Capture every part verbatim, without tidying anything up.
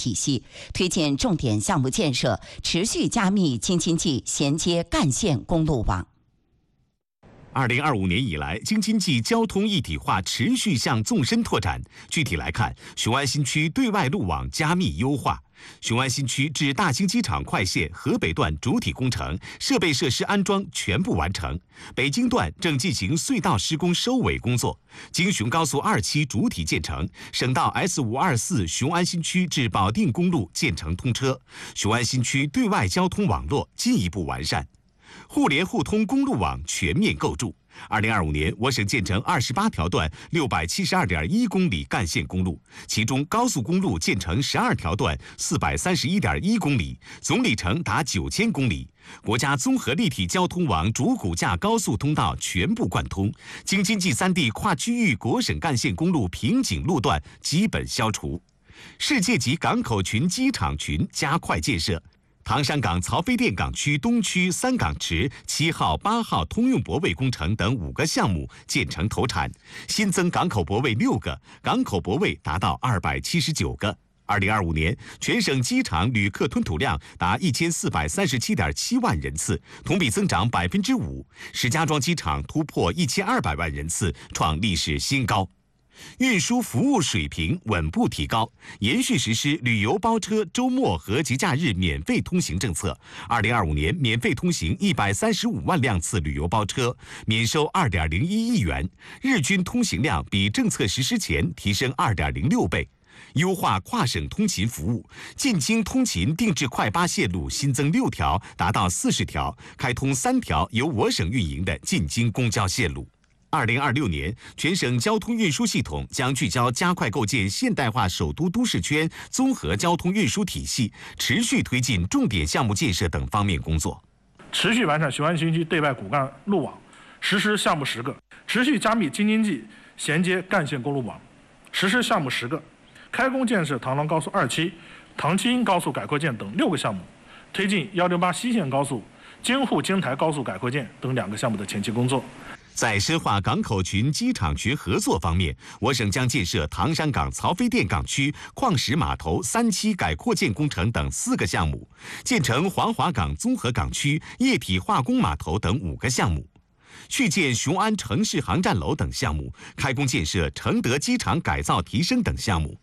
体系，推进重点项目建设，持续加密京津冀衔接干线公路网。 二零二五年以来，京津冀交通一体化持续向纵深拓展。具体来看，雄安新区对外路网加密优化。雄安新区至大兴机场快线河北段主体工程设备设施安装全部完成，北京段正进行隧道施工收尾工作。京雄高速二期主体建成，省道 S 五二四雄安新区至保定公路建成通车，雄安新区对外交通网络进一步完善。互联互通公路网全面构筑。二零二五年，我省建成二十八条段六百七十二点一公里干线公路，其中高速公路建成十二条段四百三十一点一公里，总里程达九千公里。国家综合立体交通网主骨架高速通道全部贯通，京津冀三地跨区域国省干线公路瓶颈路段基本消除。世界级港口群机场群加快建设。唐山港曹妃甸港区东区三港池七号、八号通用泊位工程等五个项目建成投产，新增港口泊位六个，港口泊位达到二百七十九个。二零二五年，全省机场旅客吞吐量达一千四百三十七点七万人次，同比增长百分之五。石家庄机场突破一千二百万人次，创历史新高。运输服务水平稳步提高，延续实施旅游包车周末和节假日免费通行政策。二零二五年免费通行一百三十五万辆次旅游包车，免收二点零一亿元，日均通行量比政策实施前提升二点零六倍。优化跨省通勤服务，进京通勤定制快巴线路新增六条，达到四十条，开通三条由我省运营的进京公交线路。二零二六年，全省交通运输系统将聚焦加快构建现代化首都都市圈综合交通运输体系，持续推进重点项目建设等方面工作。 持续完善雄安新区对外骨干路网，实施项目十个；持续加密京津冀衔接干线公路网，实施项目十个；开工建设唐郎高速二期、唐清高速改扩建等六个项目，推进一零八西线高速、京沪京台高速改扩建等两个项目的前期工作。 在深化港口群、机场群合作方面，我省将建设唐山港曹妃甸港区矿石码头三期改扩建工程等四个项目，建成黄骅港综合港区液体化工码头等五个项目，续建雄安城市航站楼等项目，开工建设承德机场改造提升等项目。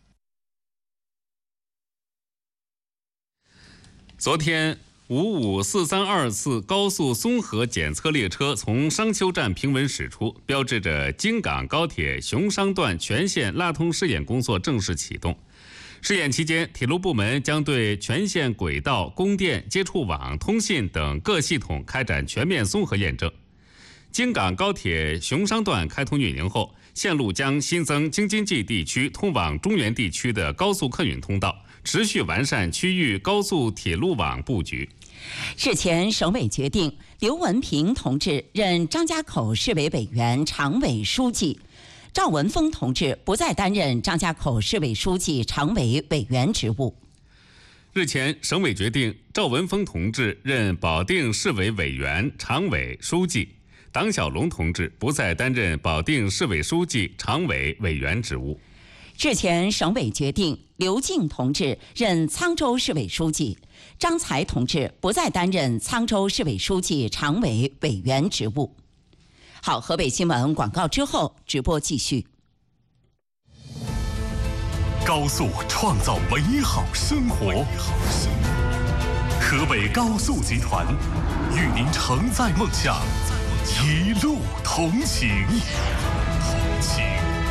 昨天，五五四三二次高速综合检测列车从商丘站平稳驶出，标志着京港高铁雄商段全线拉通试验工作正式启动。试验期间，铁路部门将对全线轨道、供电、接触网、通信等各系统开展全面综合验证。京港高铁雄商段开通运营后，线路将新增京津冀地区通往中原地区的高速客运通道，持续完善区域高速铁路网布局。 日前，省委决定刘文平同志任张家口市委委员、常委书记，赵文峰同志不再担任张家口市委书记、常委委员职务。 日前，省委决定赵文峰同志任保定市委委员、常委书记，党小龙同志不再担任保定市委书记、常委委员职务。 日前，省委决定刘静同志任沧州市委书记，张才同志不再担任沧州市委书记、常委委员职务。好，河北新闻广告之后直播继续。 高速创造美好生活，河北高速集团与您承载梦想，一路同行。同行。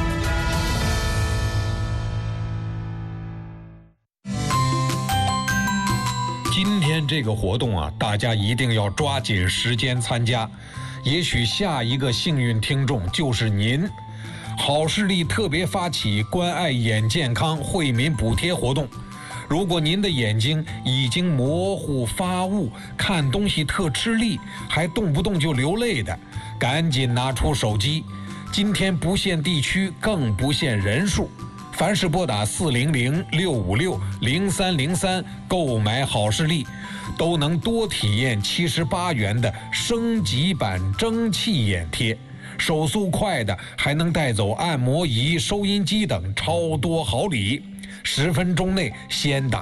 今天这个活动啊，大家一定要抓紧时间参加，也许下一个幸运听众就是您。好视力特别发起关爱眼健康惠民补贴活动，如果您的眼睛已经模糊发雾，看东西特吃力，还动不动就流泪的，赶紧拿出手机。今天不限地区，更不限人数，凡是拨打四零零六五六零三零三购买好视力，都能多体验七十八元的升级版蒸汽眼贴，手速快的还能带走按摩仪、收音机等超多好礼。十分钟内先打